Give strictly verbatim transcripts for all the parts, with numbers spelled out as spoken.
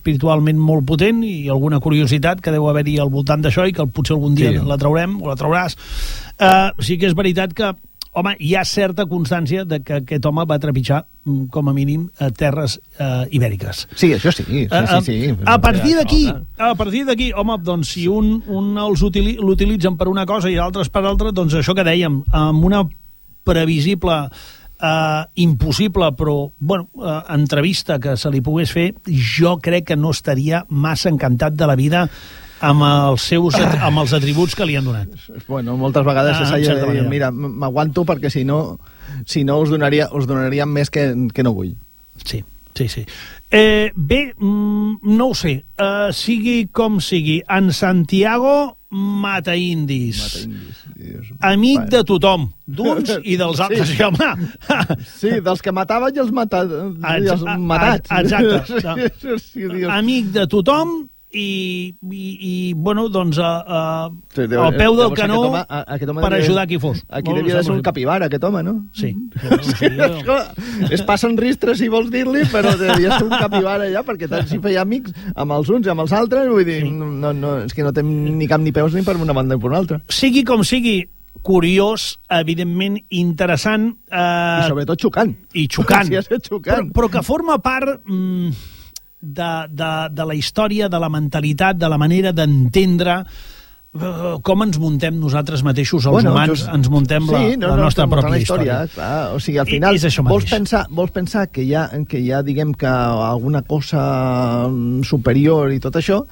espiritualment molt potent i alguna curiositat que deu haver-hi al voltant d'això i que potser algun dia sí. la traurem o la trauràs. Uh, sí que és veritat que, home, hi ha certa constància de que aquest home va trepitjar, com a mínim, a terres uh, ibèriques. Sí, això sí, sí, sí. sí, sí. A, a partir d'aquí, a partir d'aquí, home, doncs si un, un els utili, l'utilitzen per una cosa i altres per altra, doncs això que dèiem, amb una previsible, uh, impossible, però, bueno, uh, entrevista que se li pogués fer, jo crec que no estaria massa encantat de la vida amb els seus amb els atributs que li han donat. Bueno, moltes vegades ah, s'ha de dir, mira, m'aguanto perquè si no si no us donaria us donaria més que, que no vull. Sí, sí, sí. Eh, bé, no ho sé, uh, sigui com sigui, en Santiago Mataindis. Mataindis. Amic bueno. de tothom, d'uns i dels altres. Sí, home. Sí, dels que mataven i els, mata... I els matats. Exacte. No. Sí, amic de tothom i, i, i bueno, doncs a, a, sí, deu, al peu del canó home, aquest home per devia, ajudar qui fos. Aquí devia de ser un capibara, aquest home, no? Sí. sí no, es passen ristres, si vols dir-li, però devia ser un capibara ja, perquè tant si feia amics amb els uns i amb els altres, vull dir, sí. no, no, és que no té ni cap ni peus ni per una banda ni per una altra. Sigui com sigui, curiós, evidentment interessant. Eh, I sobretot xocant. I xocant. Sí, xocant. Però, però que forma part... Mm, De, de, de la història, de la mentalitat, de la manera d'entendre uh, com ens muntem nosaltres mateixos, els bueno, humans, just, ens muntem la, sí, no, la nostra no, pròpia la història. història. Clar, o sigui, al final, I, vols pensar, vols pensar que hi ha, que hi ha, diguem, que alguna cosa superior i tot això,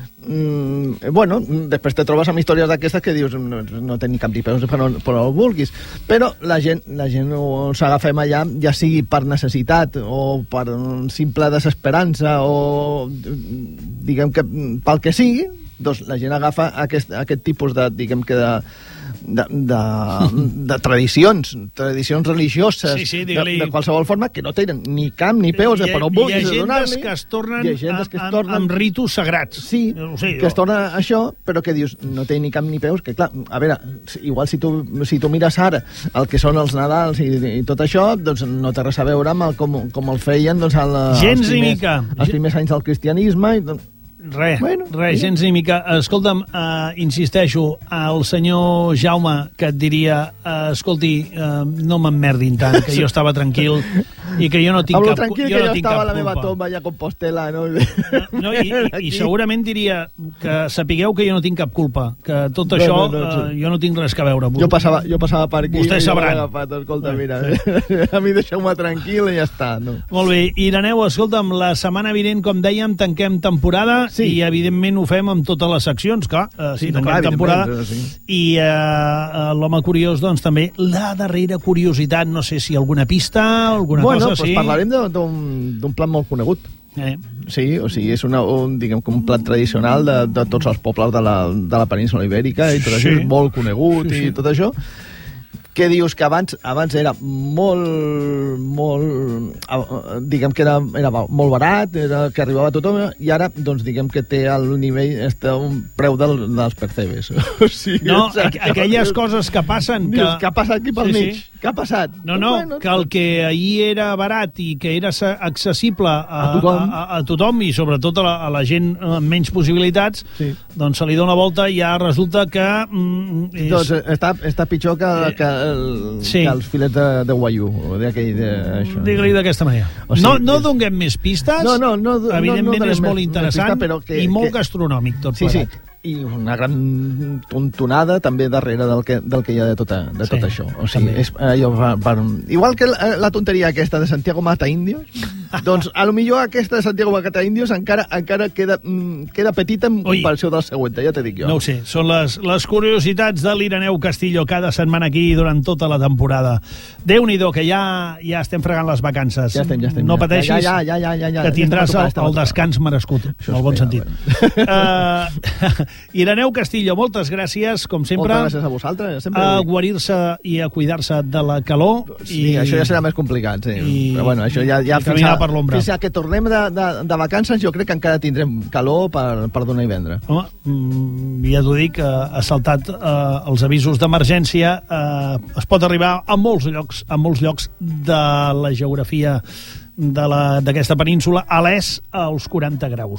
Mm, bueno, després te trobes amb històries d'aquestes que dius no, no té ni cap ni peus però, però ho vulguis, però la gent, la gent s'agafem allà, ja sigui per necessitat o per simple desesperança o diguem que pel que sigui, doncs la gent agafa aquest, aquest tipus de, diguem que de De, de, de tradicions, tradicions religioses, sí, sí, de, de qualsevol forma, que no tenen ni camp ni peus, de per on vulguis de donar-li. Hi ha que es tornen, que es tornen amb, amb ritus sagrats. Sí, sí que jo. es torna això, però que dius, no té ni camp ni peus, que clar, a veure, igual si tu, si tu mires ara el que són els Nadals i, i tot això, doncs no té res a veure amb el, com, com el feien doncs, el, gens els, primers, mica. els primers anys del cristianisme i doncs, Res, bueno, res, sí. gens ni mica. Escolta'm, uh, insisteixo, el senyor Jaume que et diria, uh, escolti, uh, no m'emmerdin tant, que jo estava tranquil i que jo no tinc Hablo cap, tranquil, jo que no jo tinc estava cap a la meva culpa. tomba allà a Compostela, no? no, no i, i, I segurament diria que sapigueu que jo no tinc cap culpa, que tot això no, no, no, sí. uh, jo no tinc res que veure. Jo passava, jo passava per aquí. Vostès sabran. Agafat, escolta, mira, sí. a mi deixeu-me tranquil i ja està. No? Molt bé, Ireneu, escolta'm, la setmana vinent, com dèiem, tanquem temporada sí. i evidentment ho fem amb totes les seccions, clar, uh, si sí, tanquem clar, temporada sí. i uh, uh, l'home curiós, doncs també la darrera curiositat, no sé si alguna pista, alguna bueno, cosa pues sí. parlarem d'un plat molt conegut. Eh. Sí, o sigui, és una, un, diguem, un plat tradicional de, de tots els pobles de la, de la península ibèrica i tot sí. això és molt conegut sí, sí. i tot això. Què dius? Que abans abans era molt, molt, diguem que era, era molt barat, era, que arribava a tothom, i ara, doncs, diguem que té al nivell, està un preu del, dels percebes. O sigui, no, aqu aquelles coses que passen... Que... Dius, què ha passat aquí pel sí, mig? Sí. Què ha passat? No, no, bueno, que el que ahir era barat i que era accessible a, a, tothom. a, a tothom i sobretot a la, a la gent amb menys possibilitats, sí. doncs se li dona volta i ja resulta que... Mm, és... Doncs està, està pitjor que, que, el, sí. que els filets de, de guaiú, d'aquell... Digue-li d'aquesta manera. O sigui, no no és... donem més pistes, no, no, no, evidentment no, no és molt interessant pista, però que, i molt que... gastronòmic tot sí, plegat. Sí. I una gran tontonada també darrere del que, del que hi ha de tot, de tot sí, això. O sigui, és, allò, per, per, igual que la, la tonteria aquesta de Santiago Mata Indios, doncs a lo millor aquesta de Santiago Mata Indios encara, encara queda, queda petita en Ui. comparació del següent, ja te dic jo. No ho sé, són les, les curiositats de l'Ireneu Castillo cada setmana aquí durant tota la temporada. Déu-n'hi-do, que ja, ja estem fregant les vacances. Ja estem, ja estem. No pateixis, ja, ja, ja, ja, ja, que tindràs el, el descans merescut, en el bon sentit. Uh, Ireneu Castillo, moltes gràcies, com sempre. Moltes gràcies a vosaltres. Sempre a guarir-se i a cuidar-se de la calor. Sí, i... això ja serà més complicat, sí. I... Però bueno, això ja, ja fins, a, per fins a que tornem de, de, de vacances, jo crec que encara tindrem calor per, per donar i vendre. Home, ja t'ho dic, ha saltat eh, els avisos d'emergència. Eh, es pot arribar a molts llocs, a molts llocs de la geografia d'aquesta península a l'est als quaranta graus.